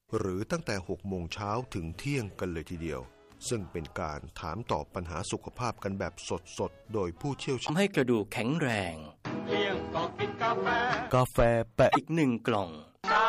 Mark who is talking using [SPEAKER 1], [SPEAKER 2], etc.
[SPEAKER 1] หรือตั้งแต่6 โมงเช้าถึงเที่ยงกันเลยทีเดียวซึ่งเป็นการถามตอบปัญหาสุขภาพกันแบบสดๆโดยผู้เชี่ยวชาญ
[SPEAKER 2] ทำให้กระดูกแข็งแรง
[SPEAKER 3] เที่ยงก็กินกาแฟ
[SPEAKER 2] แปะอีก1 กล่อง